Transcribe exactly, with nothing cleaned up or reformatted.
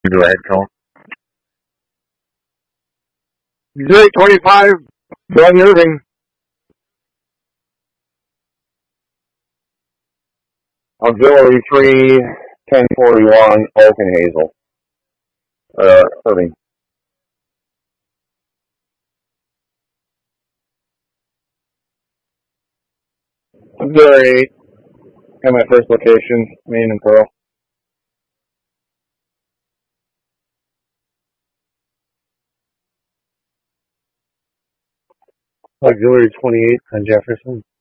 Go ahead, Cole. Zurich twenty-five, Glen Irving. Auxiliary three, ten forty-one, Oak and Hazel. Uh, Irving. Auxiliary eight, at my first location, Main and Pearl. Auxiliary twenty-eight on Jefferson.